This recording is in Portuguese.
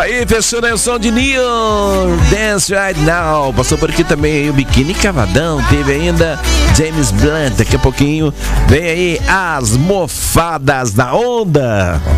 aí, fechando a som de Neon, Dance Right Now. Passou por aqui também o Biquíni Cavadão. Teve ainda James Blunt. Daqui a pouquinho vem aí as Mofadas da Onda.